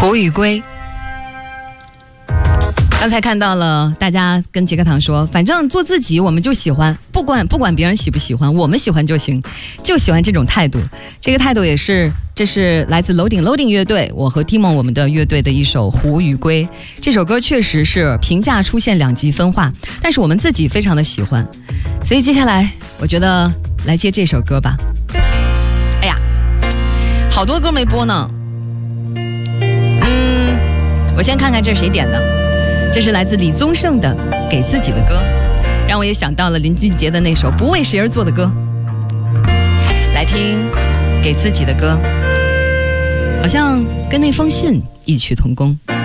胡宇圭。刚才看到了，大家跟杰克堂说，反正做自己我们就喜欢，不管别人喜不喜欢，我们喜欢就行，就喜欢这种态度。这个态度也是，这是来自 Loading 乐队，我和 Timon 我们的乐队的一首《胡宇圭》。这首歌确实是评价出现两极分化，但是我们自己非常的喜欢，所以接下来我觉得来接这首歌吧。哎呀，好多歌没播呢。我先看看这是谁点的。这是来自李宗盛的《给自己的歌》，让我也想到了林俊杰的那首《不为谁而作的歌》。来听《给自己的歌》，好像跟那封信异曲同工。